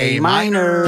A minor.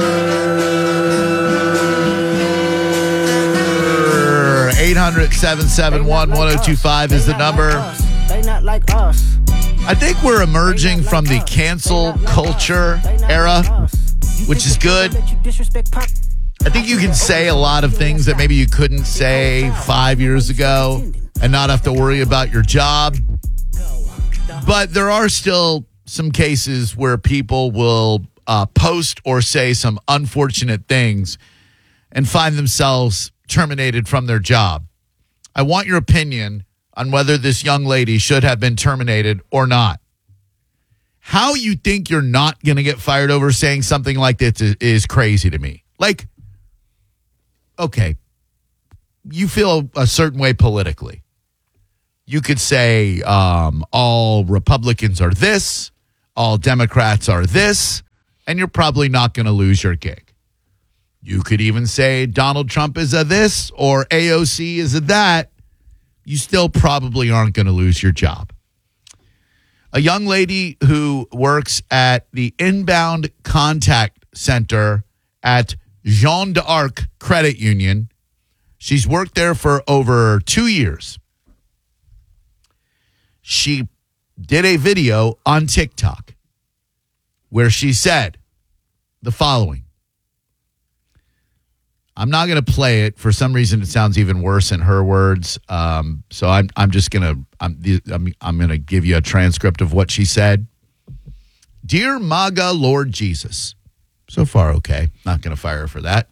800-771-1025 is the number. They not like us. I think we're emerging from the cancel culture era, which is good. I think you can say a lot of things that maybe you couldn't say 5 years ago and not have to worry about your job. But there are still some cases where people will post or say some unfortunate things and find themselves terminated from their job. I want your opinion on whether this young lady should have been terminated or not. How you think you're not going to get fired over saying something like this is crazy to me. Like, okay, you feel a certain way politically. You could say all Republicans are this, all Democrats are this, and you're probably not going to lose your gig. You could even say Donald Trump is a this or AOC is a that. You still probably aren't going to lose your job. A young lady who works at the Inbound Contact Center at Jeanne d'Arc Credit Union. She's worked there for over 2 years. She did a video on TikTok where she said the following. I'm not going to play it. For some reason, it sounds even worse in her words. So I'm just going to give you a transcript of what she said. Dear MAGA Lord Jesus. So far, okay. Not going to fire her for that.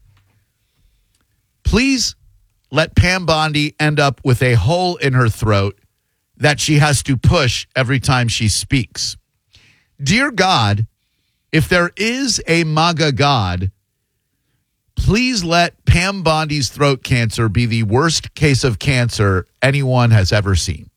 Please let Pam Bondi end up with a hole in her throat that she has to push every time she speaks. Dear God, if there is a MAGA God, please let Pam Bondi's throat cancer be the worst case of cancer anyone has ever seen.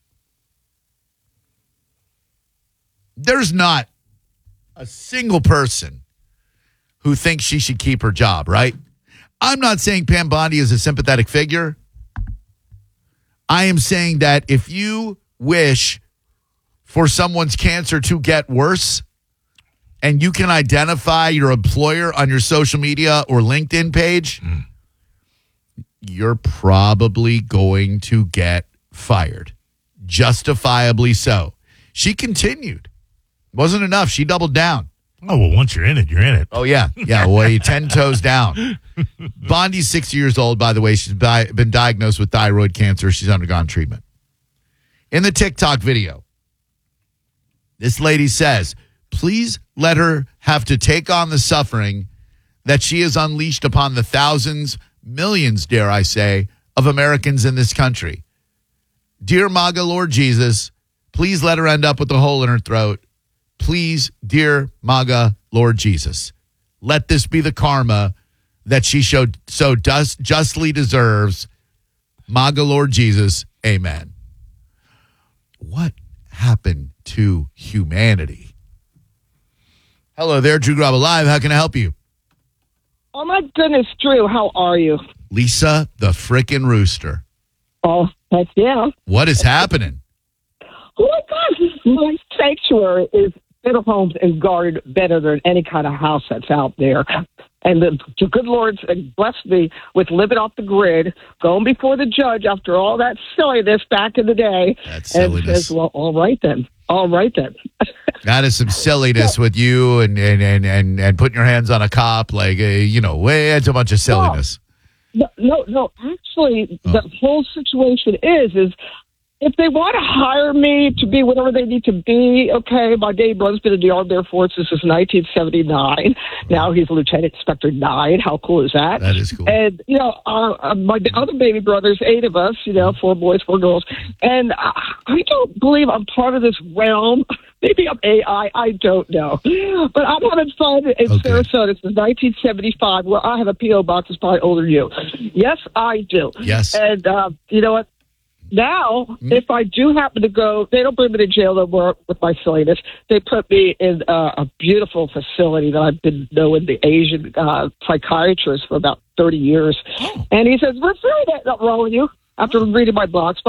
There's not a single person who thinks she should keep her job, right? I'm not saying Pam Bondi is a sympathetic figure. I am saying that if you wish for someone's cancer to get worse, and you can identify your employer on your social media or LinkedIn page, you're probably going to get fired. Justifiably so. She continued. Wasn't enough. She doubled down. Oh, well, once you're in it, you're in it. Oh, yeah. Yeah, well, you're 10 toes down. Bondi's 60 years old, by the way. She's been diagnosed with thyroid cancer. She's undergone treatment. In the TikTok video, this lady says, please let her have to take on the suffering that she has unleashed upon the thousands, millions, dare I say, of Americans in this country. Dear MAGA Lord Jesus, please let her end up with a hole in her throat. Please, dear MAGA Lord Jesus, let this be the karma that she so justly deserves. MAGA Lord Jesus, amen. What happened to humanity? Hello there, Drew Graba Live. How can I help you? Oh, my goodness, Drew. How are you? Lisa, the frickin' rooster. Oh, heck yeah. What is happening? Oh, my God. My sanctuary is better homes and guarded better than any kind of house that's out there. And the good Lord blessed me with living off the grid, going before the judge after all that silliness back in the day. That silliness. And says, well, all right then. All right then. That is some silliness with you and putting your hands on a cop. Like, it's a bunch of silliness. No. Actually, the whole situation is if they want to hire me to be whatever they need to be, okay, my neighbor has been in the Armed Air Force since 1979. Now he's Lieutenant Inspector 9. How cool is that? That is cool. And, my other baby brothers, 8 of us, 4 boys, 4 girls. And I don't believe I'm part of this realm. Maybe I'm AI. I don't know. But I'm having fun in Sarasota since 1975, where I have a P.O. box that's probably older than you. Yes, I do. Yes. And you know what? Now, if I do happen to go, they don't bring me to jail no more with my silliness. They put me in a beautiful facility that I've been knowing the Asian psychiatrist for about 30 years. And he says, we're sorry that's not wrong with you after reading my blog spot.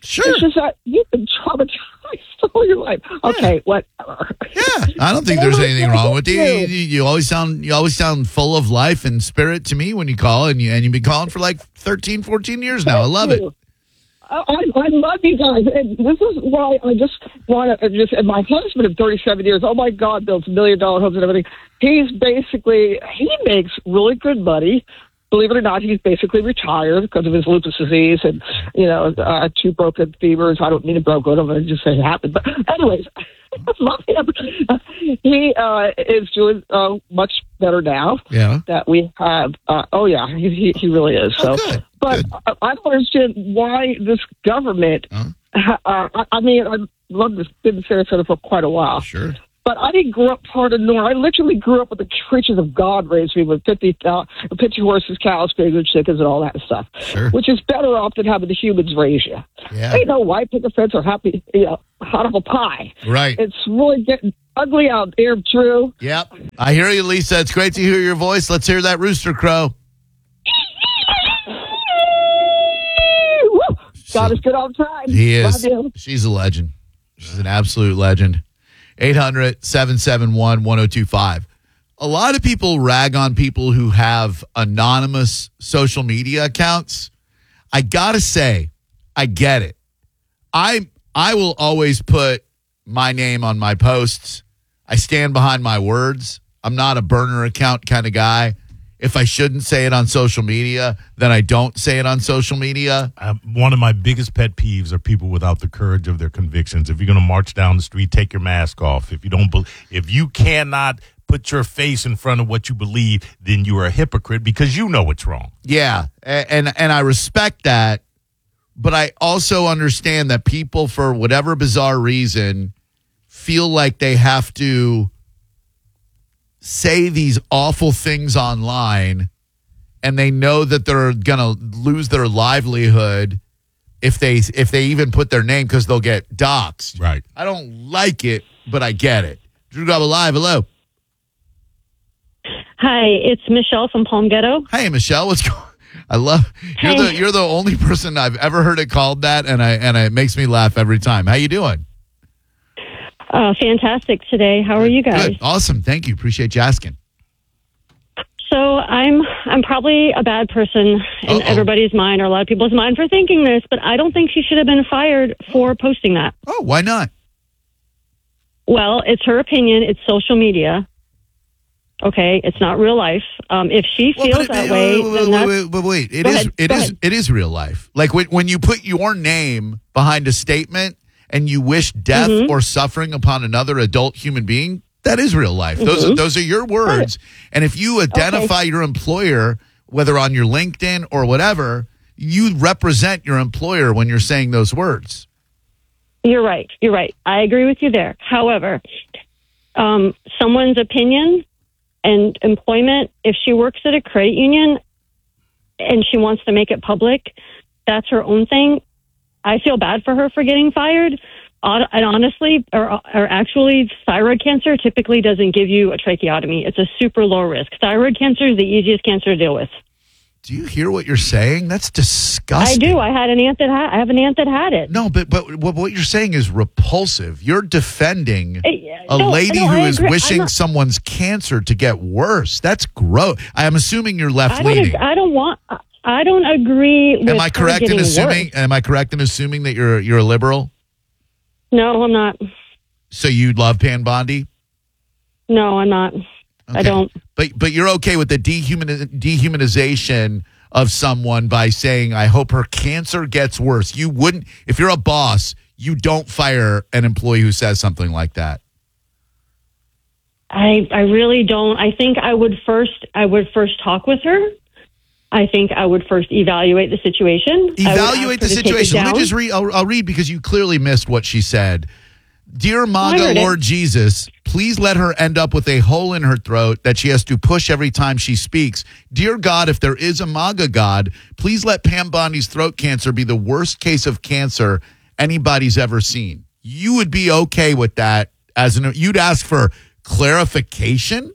Sure. It's just that you've been traumatized all your life. Okay, whatever. Yeah, I don't think there's anything wrong with you. You always sound full of life and spirit to me when you call, and you've been calling for like 13, 14 years now. I love it. I love you guys, and this is why I just want to and my husband of 37 years, oh my God, builds $1 million homes and everything. He makes really good money. Believe it or not, he's basically retired because of his lupus disease and, 2 broken femurs. I don't mean to broke one, I'm going to just say it happened. But anyways, I love him. He is doing much better now that we have. He really is. So, good. But I don't understand why this government. I mean, I've loved this. Been Sarasota for quite a while. Sure. But I didn't grow up part of Nor. I literally grew up with the creatures of God raised me with 50 horses, cows, pigs, and chickens, and all that stuff. Sure. Which is better off than having the humans raise you. Yeah. Ain't no white picket fence or happy, hot apple pie. Right. It's really getting ugly out there, Drew. Yep. I hear you, Lisa. It's great to hear your voice. Let's hear that rooster crow. God is good all the time. He is. Love you. She's a legend. She's an absolute legend. 800-771-1025. A lot of people rag on people who have anonymous social media accounts. I gotta say, I get it. I will always put my name on my posts. I stand behind my words. I'm not a burner account kind of guy. If I shouldn't say it on social media, then I don't say it on social media. One of my biggest pet peeves are people without the courage of their convictions. If you're going to march down the street, take your mask off. If you cannot put your face in front of what you believe, then you are a hypocrite because you know what's wrong. Yeah, and I respect that, but I also understand that people, for whatever bizarre reason, feel like they have to say these awful things online, and they know that they're going to lose their livelihood if they even put their name, because they'll get doxxed. Right. I don't like it, but I get it. Drew Garabo Live, hello. Hi, it's Michelle from Palm Ghetto. Hey, Michelle, what's going on? I love you're the only person I've ever heard it called that, and it makes me laugh every time. How you doing? Fantastic today. How are you guys? Good. Awesome. Thank you. Appreciate you asking. So I'm probably a bad person in everybody's mind, or a lot of people's mind, for thinking this, but I don't think she should have been fired for posting that. Oh, why not? Well, it's her opinion. It's social media. Okay, it's not real life. If she feels that way, then wait. It is real life. Like when you put your name behind a statement and you wish death or suffering upon another adult human being, that is real life. Those are your words. And if you identify your employer, whether on your LinkedIn or whatever, you represent your employer when you're saying those words. You're right. I agree with you there. However, someone's opinion and employment, if she works at a credit union and she wants to make it public, that's her own thing. I feel bad for her for getting fired. And honestly, or actually, thyroid cancer typically doesn't give you a tracheotomy. It's a super low risk. Thyroid cancer is the easiest cancer to deal with. Do you hear what you're saying? That's disgusting. I do. I have an aunt that had it. No, but what you're saying is repulsive. You're defending a lady who is wishing someone's cancer to get worse. That's gross. I'm assuming you're left leaning. I don't agree with Am I correct in assuming? Worse. Am I correct in assuming that you're a liberal? No, I'm not. So you love Pam Bondi? No, I'm not. Okay. I don't. But you're okay with the dehumanization of someone by saying, "I hope her cancer gets worse." You wouldn't, if you're a boss, you don't fire an employee who says something like that. I really don't. I think I would first talk with her. I think I would first evaluate the situation. Evaluate the situation. Let me just read. I'll read because you clearly missed what she said. Dear MAGA Lord Jesus, please let her end up with a hole in her throat that she has to push every time she speaks. Dear God, if there is a MAGA God, please let Pam Bondi's throat cancer be the worst case of cancer anybody's ever seen. You would be okay with that you'd ask for clarification?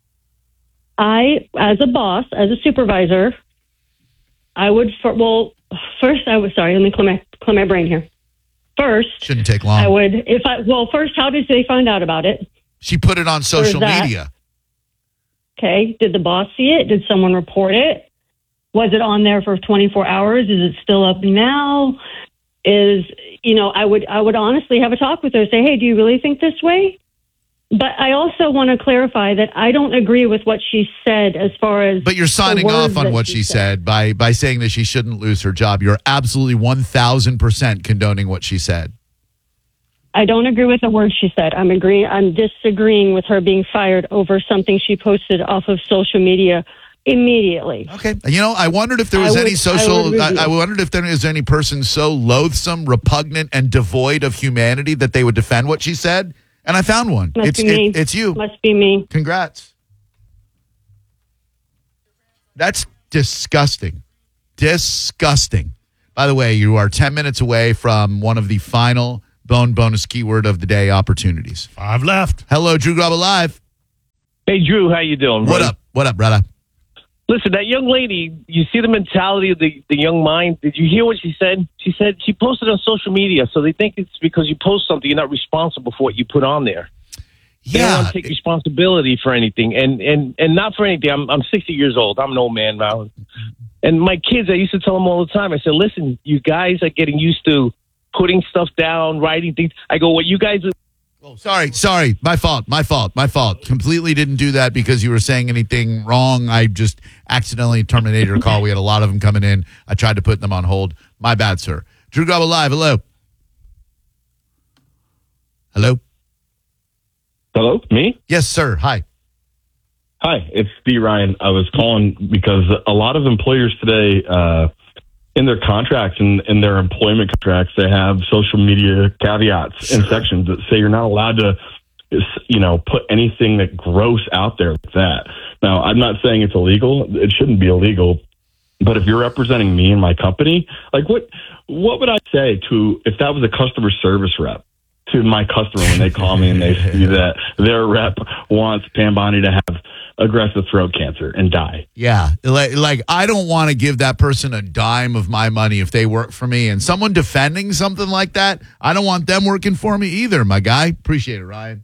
I, as a boss, as a supervisor, I would, first, I was sorry. Let me clear my brain here. First, Shouldn't take long. I would first, how did they find out about it? She put it on social that? media. Okay. Did the boss see it? Did someone report it? Was it on there for 24 hours? Is it still up now? I would honestly have a talk with her, say, hey, do you really think this way? But I also want to clarify that I don't agree with what she said as far as. But you're signing off on what she said by saying that she shouldn't lose her job. You're absolutely 1,000% condoning what she said. I don't agree with the words she said. I'm disagreeing with her being fired over something she posted off of social media immediately. Okay. I wondered if there was I wondered if there was any person so loathsome, repugnant, and devoid of humanity that they would defend what she said. And I found one. Must be me. It's you. Must be me. Congrats. That's disgusting. Disgusting. By the way, you are 10 minutes away from one of the final Bone Bonus Keyword of the Day opportunities. 5 left. Hello, Drew Graba Live. Hey, Drew, how you doing? What up? What up, brother? Listen, that young lady, you see the mentality of the young mind. Did you hear what she said? She said she posted on social media, so they think it's because you post something, you're not responsible for what you put on there. They don't want to take responsibility for anything, and not for anything. I'm 60 years old. I'm an old man now. And my kids, I used to tell them all the time, I said, listen, you guys are getting used to putting stuff down, writing things. I go, what you guys are... Oh, sorry. My fault. Completely didn't do that because you were saying anything wrong. I just accidentally terminated your call. We had a lot of them coming in. I tried to put them on hold. My bad, sir. Drew Graba Live. Hello. Hello. Hello, me? Yes, sir. Hi. Hi, it's D. Ryan. I was calling because a lot of employers today, in their contracts and in their employment contracts, they have social media caveats and sections that say you're not allowed to, put anything that gross out there like that. Now, I'm not saying it's illegal. It shouldn't be illegal. But if you're representing me and my company, like what would I say to if that was a customer service rep to my customer when they call me and they see that their rep wants Pam Bondi to have aggressive throat cancer and die? Yeah. Like I don't want to give that person a dime of my money if they work for me. And someone defending something like that, I don't want them working for me either, my guy. Appreciate it, Ryan.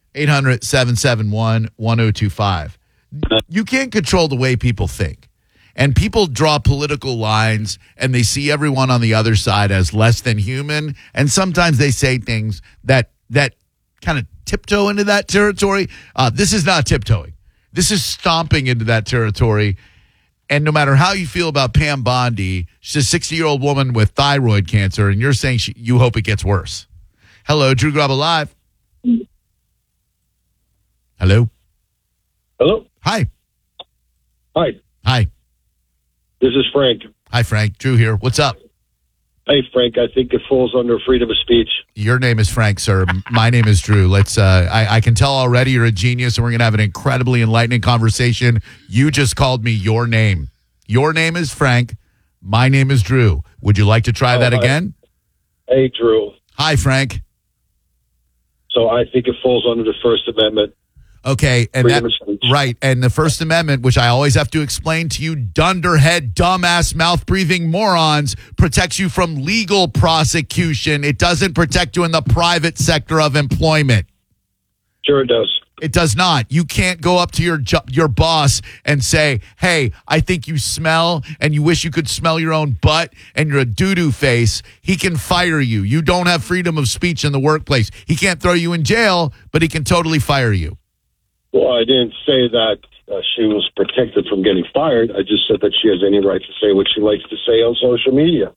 800-771-1025. You can't control the way people think. And people draw political lines and they see everyone on the other side as less than human. And sometimes they say things that kind of tiptoe into that territory. This is not tiptoeing. This is stomping into that territory. And no matter how you feel about Pam Bondi, she's a 60-year-old woman with thyroid cancer, and you're saying you hope it gets worse. Hello, Drew Graba Live. Hello. Hello. Hi. Hi. Hi. This is Frank. Hi, Frank. Drew here. What's up? Hey, Frank. I think it falls under freedom of speech. Your name is Frank, sir. My name is Drew. Let's. I can tell already you're a genius, and we're going to have an incredibly enlightening conversation. You just called me your name. Your name is Frank. My name is Drew. Would you like to try that again? Hey, Drew. Hi, Frank. So I think it falls under the First Amendment. Okay, and Freedom of speech. Right, and the First Amendment, which I always have to explain to you, dunderhead, dumbass, mouth-breathing morons, protects you from legal prosecution. It doesn't protect you in the private sector of employment. Sure it does. It does not. You can't go up to your boss and say, hey, I think you smell and you wish you could smell your own butt and you're a doo-doo face. He can fire you. You don't have freedom of speech in the workplace. He can't throw you in jail, but he can totally fire you. Well, I didn't say that she was protected from getting fired. I just said that she has any right to say what she likes to say on social media.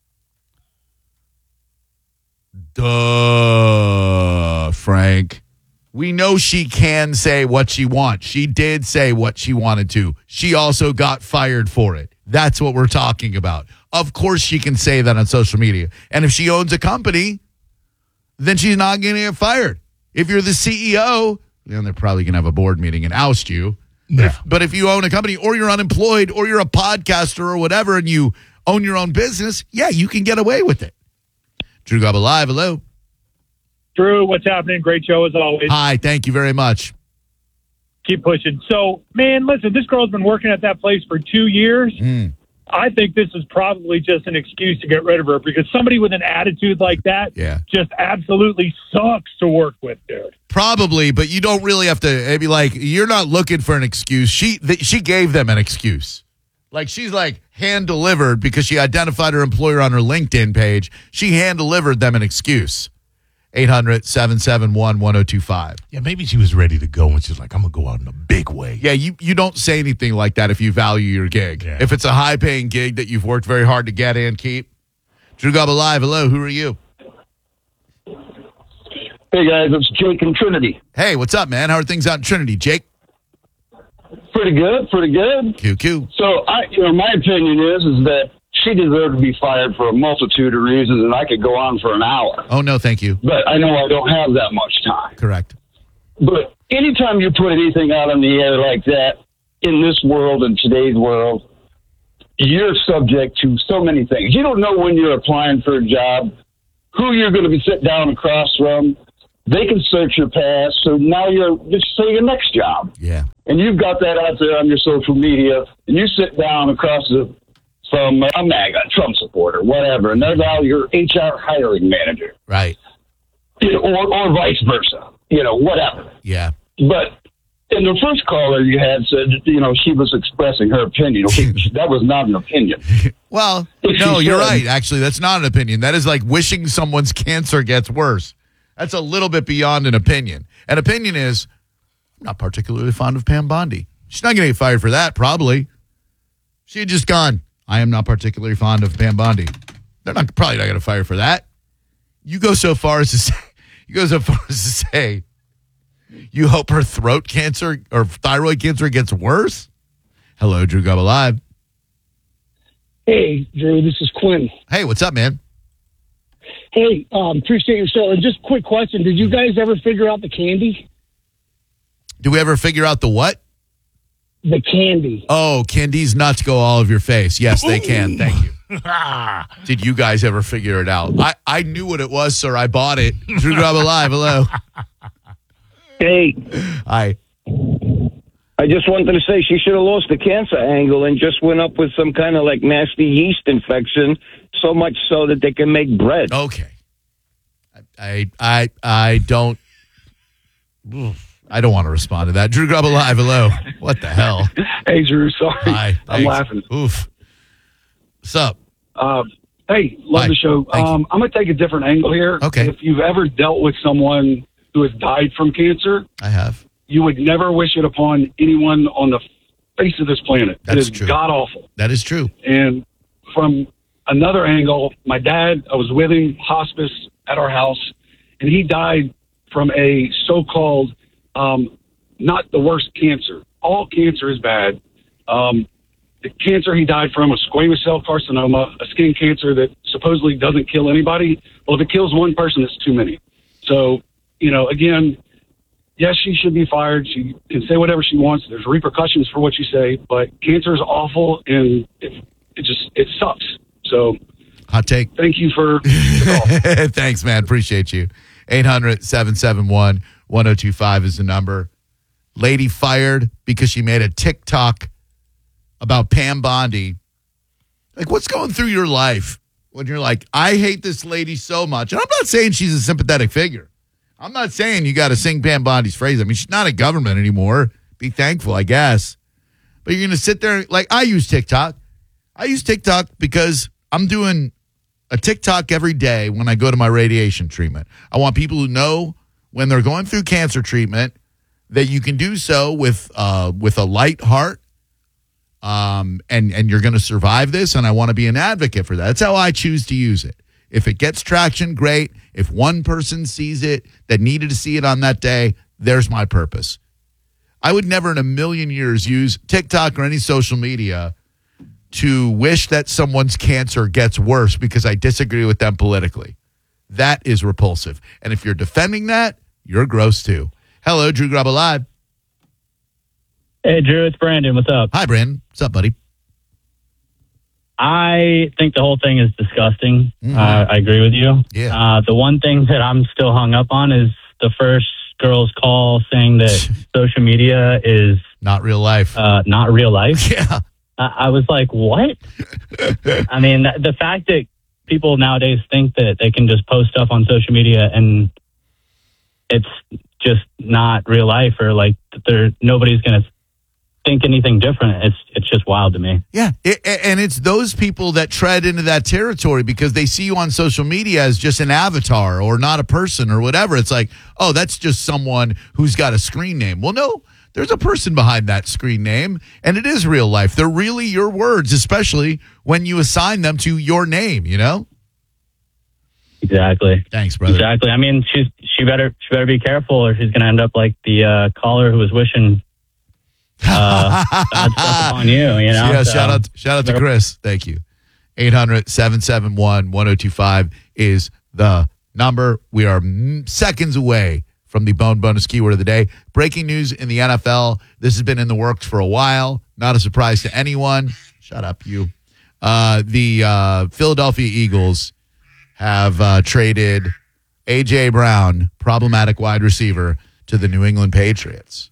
Duh, Frank. We know she can say what she wants. She did say what she wanted to. She also got fired for it. That's what we're talking about. Of course she can say that on social media. And if she owns a company, then she's not going to get fired. If you're the CEO, then they're probably going to have a board meeting and oust you. Yeah. But if you own a company or you're unemployed or you're a podcaster or whatever and you own your own business, yeah, you can get away with it. Drew Graba Live, hello. Drew, what's happening? Great show as always. Hi, thank you very much. Keep pushing. So, man, listen, this girl's been working at that place for 2 years. I think this is probably just an excuse to get rid of her because somebody with an attitude like that just absolutely sucks to work with, dude. Probably, but you don't really have to be like, you're not looking for an excuse. She gave them an excuse. Like, she's like hand-delivered because she identified her employer on her LinkedIn page. She hand-delivered them an excuse. 800-771-1025. Yeah, maybe she was ready to go and she's like, I'm going to go out in a big way. Yeah, you don't say anything like that if you value your gig. Yeah. If it's a high-paying gig that you've worked very hard to get and keep. Drew Gobble Live, hello, who are you? Hey, guys, it's Jake in Trinity. Hey, what's up, man? How are things out in Trinity, Jake? Pretty good. QQ. So, my opinion is that she deserved to be fired for a multitude of reasons, and I could go on for an hour. Oh, no, thank you. But I know I don't have that much time. Correct. But anytime you put anything out in the air like that, in this world, in today's world, you're subject to so many things. You don't know when you're applying for a job, who you're going to be sitting down across from. They can search your past, so now you're just say your next job. Yeah. And you've got that out there on your social media, and you sit down across from a MAGA, Trump supporter, whatever, and they're now your HR hiring manager. Right. Or vice versa, whatever. Yeah. But in the first caller you had said, she was expressing her opinion. Okay, that was not an opinion. Well, no, you're right. Actually, that's not an opinion. That is like wishing someone's cancer gets worse. That's a little bit beyond an opinion. An opinion is, I'm not particularly fond of Pam Bondi. She's not going to get fired for that, probably. She had just gone, I am not particularly fond of Pam Bondi. They're probably not going to fire for that. You go so far as to say, you hope her throat cancer or thyroid cancer gets worse? Hello, Drew Gobble Live. Hey, Drew, this is Quinn. Hey, what's up, man? Hey, appreciate your show. And just quick question. Did you guys ever figure out the candy? Do we ever figure out the what? The candy. Oh, candy's nuts go all over your face. Yes, they can. Thank you. Did you guys ever figure it out? I knew what it was, sir. I bought it. Drew Gobble Live. Hello. Hey. Hi. I just wanted to say she should have lost the cancer angle and just went up with some kind of like nasty yeast infection, so much so that they can make bread. Okay. I don't want to respond to that. Drew Gobble Live. Hello. What the hell? Hey, Drew. Sorry. Hi. I'm laughing. Oof. What's up? Hey, love the show. I'm going to take a different angle here. Okay. If you've ever dealt with someone who has died from cancer, I have. You would never wish it upon anyone on the face of this planet. That's it is true. God awful. That is true. And from another angle, my dad, I was with him, hospice at our house, and he died from a so-called, not the worst cancer. All cancer is bad. The cancer he died from was squamous cell carcinoma, a skin cancer that supposedly doesn't kill anybody. Well, if it kills one person, it's too many. So, again, yes, she should be fired. She can say whatever she wants. There's repercussions for what you say, but cancer is awful, and it sucks. So, hot take. Thank you for the call. Thanks, man. Appreciate you. 800-771-1025 is the number. Lady fired because she made a TikTok about Pam Bondi. Like, what's going through your life when you're like, I hate this lady so much? And I'm not saying she's a sympathetic figure. I'm not saying you got to sing Pam Bondi's phrase. I mean, she's not a government anymore. Be thankful, I guess. But you're going to sit there, like, I use TikTok. I use TikTok because I'm doing a TikTok every day when I go to my radiation treatment. I want people who know when they're going through cancer treatment that you can do so with a light heart, and you're going to survive this, and I want to be an advocate for that. That's how I choose to use it. If it gets traction, great. If one person sees it that needed to see it on that day, there's my purpose. I would never in a million years use TikTok or any social media to wish that someone's cancer gets worse because I disagree with them politically. That is repulsive. And if you're defending that, you're gross too. Hello, Drew Gobble Live. Hey, Drew, it's Brandon. What's up? Hi, Brandon. What's up, buddy? I think the whole thing is disgusting. I agree with you. Yeah. The one thing that I'm still hung up on is the first girl's call saying that social media is not real life. Not real life. Yeah. I was like, what? I mean, the fact that people nowadays think that they can just post stuff on social media and it's just not real life, or like nobody's going to think anything different. It's just wild to me. Yeah, and it's those people that tread into that territory because they see you on social media as just an avatar or not a person or whatever. It's like, oh, that's just someone who's got a screen name. Well, no, there's a person behind that screen name, and it is real life. They're really your words, especially when you assign them to your name, you know? Exactly. Thanks, brother. Exactly. I mean, she better be careful, or she's going to end up like the caller who was wishing bad stuff on you. You know. Yeah. So, shout out to Chris. Thank you. 800-771-1025 is the number. We are seconds away from the Bone Bonus keyword of the day. Breaking news in the NFL. This has been in the works for a while. Not a surprise to anyone. Shut up, you. The Philadelphia Eagles have traded A.J. Brown, problematic wide receiver, to the New England Patriots.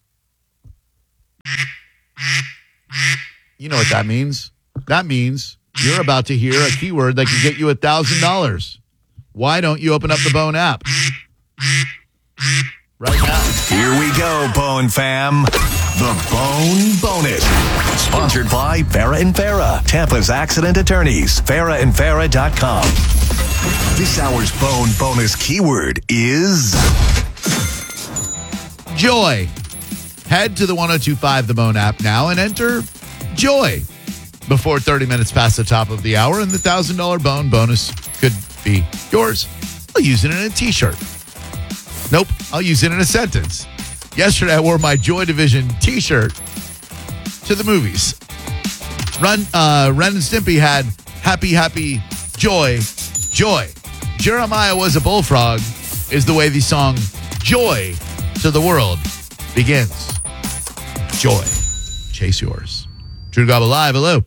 You know what that means? That means you're about to hear a keyword that can get you $1,000. Why don't you open up the Bone app right now? Here we go, Bone fam. The Bone Bonus. Sponsored by Farah and Farah, Tampa's accident attorneys. FarahandFarah.com. This hour's Bone Bonus keyword is joy. Head to the 1025 The Bone app now and enter joy before 30 minutes past the top of the hour, and the $1,000 Bone Bonus could be yours. I'll use it in a t-shirt. Nope, I'll use it in a sentence. Yesterday, I wore my Joy Division t-shirt to the movies. Ren and Stimpy had happy, happy, joy, joy. Jeremiah was a bullfrog is the way the song Joy to the World begins. Joy. Chase yours. True Gobble Live, hello.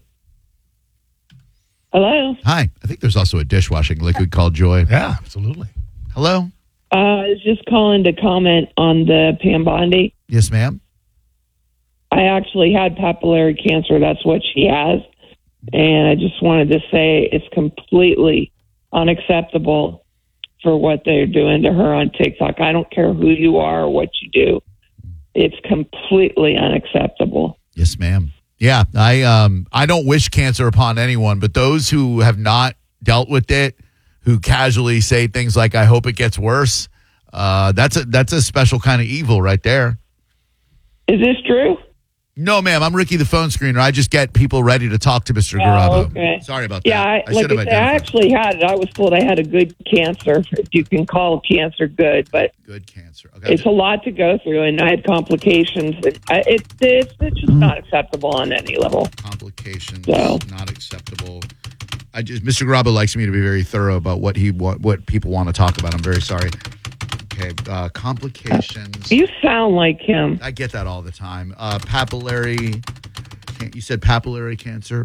Hello. Hi. I think there's also a dishwashing liquid called Joy. Yeah, absolutely. Hello. I was just calling to comment on the Pam Bondi. Yes, ma'am. I actually had papillary cancer. That's what she has. And I just wanted to say it's completely unacceptable for what they're doing to her on TikTok. I don't care who you are or what you do. It's completely unacceptable. Yes, ma'am. Yeah, I don't wish cancer upon anyone, but those who have not dealt with it, who casually say things like, I hope it gets worse, that's a special kind of evil right there. Is this true? No, ma'am. I'm Ricky, the phone screener. I just get people ready to talk to Mr. Garabo. Okay. Sorry about yeah, that. I actually had it. I was told I had a good cancer. If you can call cancer good, but good cancer. Okay. It's a lot to go through, and I had complications. It's just not acceptable on any level. Complications, not acceptable. Mr. Garabo likes me to be very thorough about what people want to talk about. I'm very sorry. Okay, complications. You sound like him. I get that all the time. Papillary. You said papillary cancer.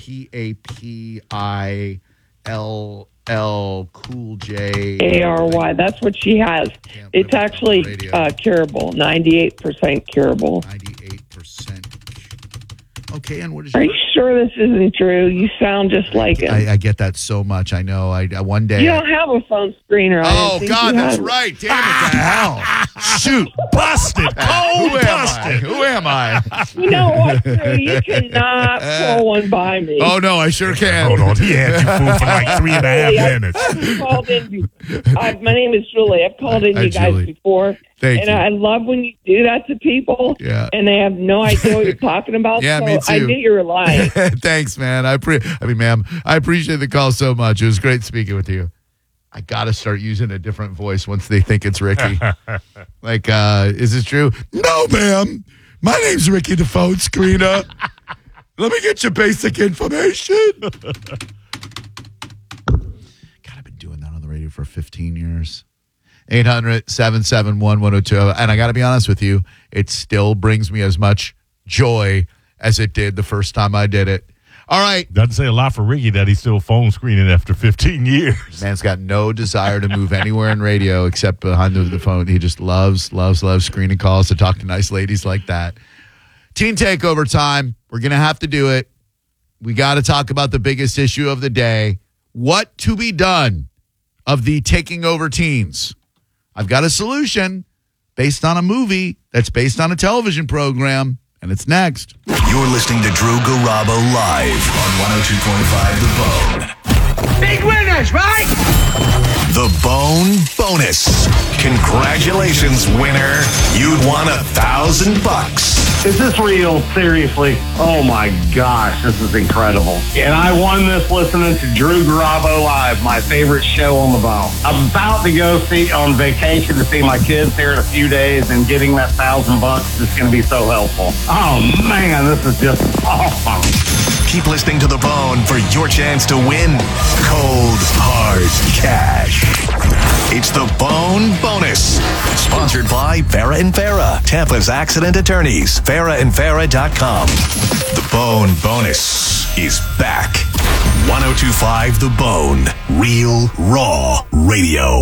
PAPILL Cool J ARY. That's what she has. It's actually curable. 98% curable. 98%. Okay, and what is? Are you sure this isn't true? You sound just like him. I get that so much. I know. One day. You don't have a phone screener. Oh God, that's right. Damn it to hell! Shoot, busted. Cold busted. Who am I? You know what, Drew? You cannot pull one by me. Oh no, I sure can. Hold on, he had you fooled for like 3.5 minutes. I've called in. My name is Julie. I've called in you guys before. Thank you. I love when you do that to people, and they have no idea what you're talking about. Yeah, so me too. I knew you were lying. Thanks, man. Ma'am, I appreciate the call so much. It was great speaking with you. I got to start using a different voice once they think it's Ricky. Like, is this true? No, ma'am. My name's Ricky, the phone screener. Let me get your basic information. God, I've been doing that on the radio for 15 years. 800-771-1020. And I got to be honest with you, it still brings me as much joy as it did the first time I did it. All right. Doesn't say a lot for Ricky that he's still phone screening after 15 years. Man's got no desire to move anywhere in radio except behind the phone. He just loves screening calls to talk to nice ladies like that. Teen Takeover time. We're going to have to do it. we got to talk about the biggest issue of the day. What to be done of the taking over teens? I've got a solution based on a movie that's based on a television program, and it's next. You're listening to Drew Garabo live on 102.5 The Bone. Big winners, right? The Bone Bonus. Congratulations, winner. You'd won $1,000. Is this real? Seriously? Oh my gosh, this is incredible. And I won this listening to Drew Garabo Live, my favorite show on the bone. I'm about to go on vacation to see my kids here in a few days, and getting that $1,000 is going to be so helpful. Oh man, this is just awesome. Keep listening to The Bone for your chance to win cold, hard cash. It's The Bone Bonus. Sponsored by Farah and Farah, Tampa's accident attorneys. FarahandFarah.com. The Bone Bonus is back. 102.5 The Bone. Real, raw radio.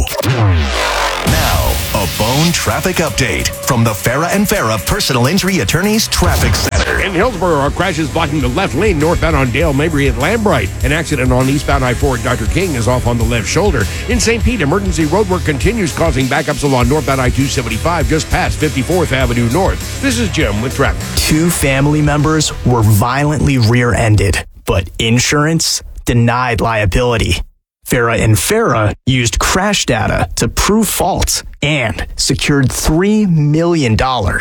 Now, a Bone traffic update from the Farah and Farah Personal Injury Attorneys Traffic Center. In Hillsborough, a crash is blocking the left lane northbound on Dale Mabry at Lambright. An accident on eastbound I-4 at Dr. King is off on the left shoulder. In St. Pete, emergency roadwork continues, causing backups along northbound I-275 just past 54th Avenue North. This is Jim with traffic. 2 family members were violently rear-ended, but insurance denied liability. Farah and Farah used crash data to prove fault and secured $3 million.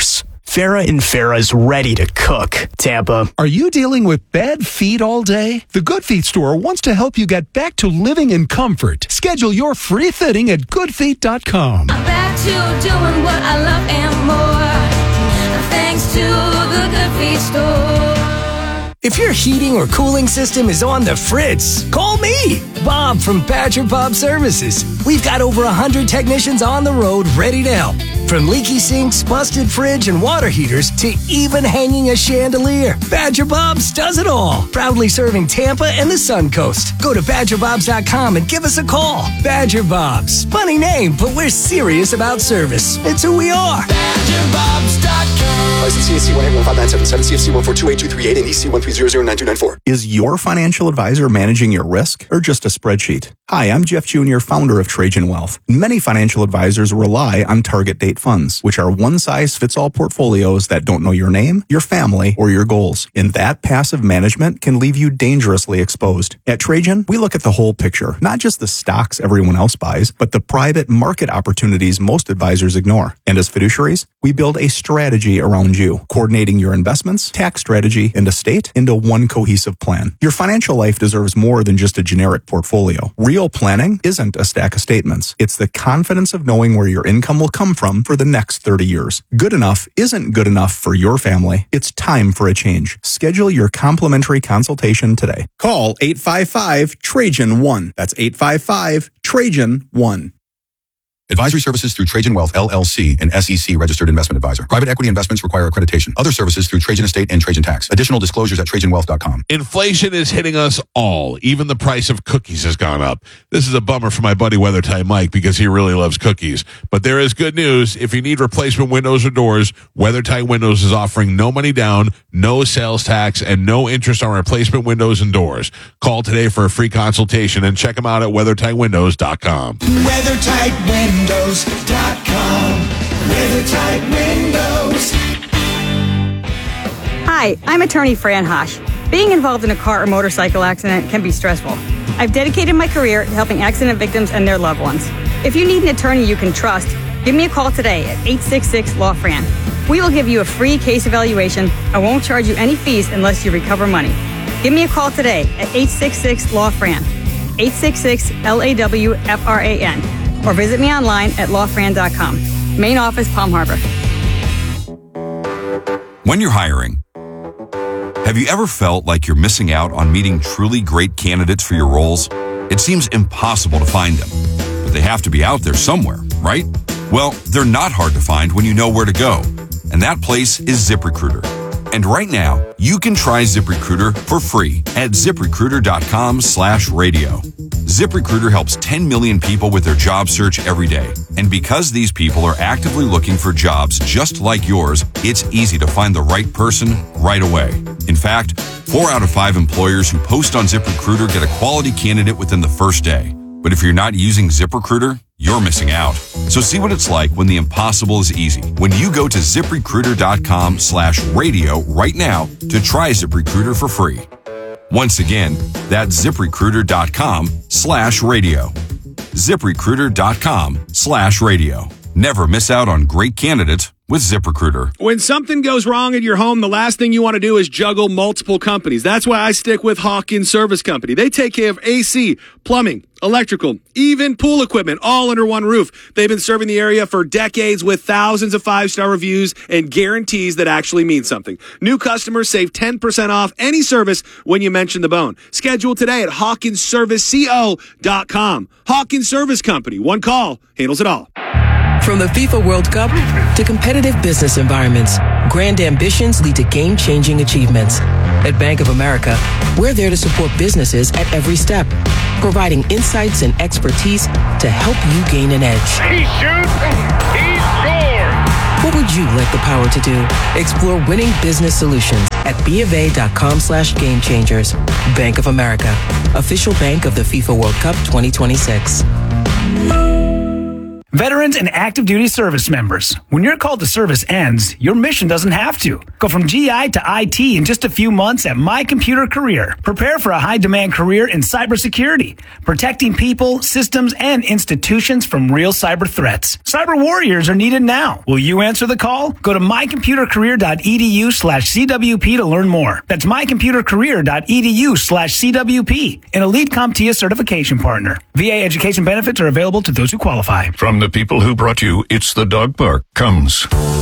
Farah and Farah's ready to cook. Tampa. Are you dealing with bad feet all day? The Good Feet store wants to help you get back to living in comfort. Schedule your free fitting at goodfeet.com. I'm back to doing what I love and more, thanks to the Good Feet store. If your heating or cooling system is on the fritz, call me, Bob from Badger Bob Services. We've got over 100 technicians on the road ready to help. From leaky sinks, busted fridge, and water heaters to even hanging a chandelier, Badger Bob's does it all. Proudly serving Tampa and the Sun Coast. Go to BadgerBobs.com and give us a call. Badger Bob's. Funny name, but we're serious about service. It's who we are. BadgerBobs.com. License CSC 1815977, CFC 1428238, and EC 1309294. Is your financial advisor managing your risk or just a spreadsheet? Hi, I'm Jeff Jr., founder of Trajan Wealth. Many financial advisors rely on target date funds, which are one-size-fits-all portfolios that don't know your name, your family, or your goals. And that passive management can leave you dangerously exposed. At Trajan, we look at the whole picture, not just the stocks everyone else buys, but the private market opportunities most advisors ignore. And as fiduciaries, we build a strategy around you, coordinating your investments, tax strategy, and estate into one cohesive plan. Your financial life deserves more than just a generic portfolio. Real planning isn't a stack of statements. It's the confidence of knowing where your income will come from for the next 30 years. Good enough isn't good enough for your family. It's time for a change. Schedule your complimentary consultation today. Call 855-TRAJAN-1. That's 855-TRAJAN-1. Advisory services through Trajan Wealth, LLC, an SEC registered investment advisor. Private equity investments require accreditation. Other services through Trajan Estate and Trajan Tax. Additional disclosures at TrajanWealth.com. Inflation is hitting us all. Even the price of cookies has gone up. This is a bummer for my buddy WeatherTight Mike because he really loves cookies. But there is good news. If you need replacement windows or doors, WeatherTight Windows is offering no money down, no sales tax, and no interest on replacement windows and doors. Call today for a free consultation and check them out at WeatherTightWindows.com. WeatherTightWindows.com. WeatherTight Windows. Hi, I'm attorney Fran Hosh. Being involved in a car or motorcycle accident can be stressful. I've dedicated my career to helping accident victims and their loved ones. If you need an attorney you can trust, give me a call today at 866-LAW-FRAN. We will give you a free case evaluation and won't charge you any fees unless you recover money. Give me a call today at 866-LAW-FRAN, 866-LAW-FRAN. Or visit me online at lawfran.com. Main office, Palm Harbor. When you're hiring, have you ever felt like you're missing out on meeting truly great candidates for your roles? It seems impossible to find them, but they have to be out there somewhere, right? Well, they're not hard to find when you know where to go, and that place is ZipRecruiter. And right now, you can try ZipRecruiter for free at ZipRecruiter.com/radio. ZipRecruiter helps 10 million people with their job search every day. And because these people are actively looking for jobs just like yours, it's easy to find the right person right away. In fact, 4 out of 5 employers who post on ZipRecruiter get a quality candidate within the first day. But if you're not using ZipRecruiter, you're missing out. So see what it's like when the impossible is easy. When you go to ZipRecruiter.com/radio right now to try ZipRecruiter for free. Once again, that's ZipRecruiter.com/radio. ZipRecruiter.com/radio. Never miss out on great candidates with ZipRecruiter. When something goes wrong at your home, the last thing you want to do is juggle multiple companies. That's why I stick with Hawkins Service Company. They take care of AC, plumbing, electrical, even pool equipment, all under one roof. They've been serving the area for decades with thousands of 5-star reviews and guarantees that actually mean something. New customers save 10% off any service when you mention the bone. Schedule today at HawkinsServiceCO.com. Hawkins Service Company. One call handles it all. From the FIFA World Cup to competitive business environments, grand ambitions lead to game-changing achievements. At Bank of America, we're there to support businesses at every step, providing insights and expertise to help you gain an edge. He shoots, he scores! What would you like the power to do? Explore winning business solutions at BofA.com/gamechangers. Bank of America, official bank of the FIFA World Cup 2026. Veterans and active duty service members, when your call to service ends, your mission doesn't have to. Go from GI to IT in just a few months at My Computer Career. Prepare for a high-demand career in cybersecurity, protecting people, systems, and institutions from real cyber threats. Cyber warriors are needed now. Will you answer the call? Go to mycomputercareer.edu/CWP to learn more. That's mycomputercareer.edu/CWP, an elite CompTIA certification partner. VA education benefits are available to those who qualify. From the people who brought you It's the Dog Park comes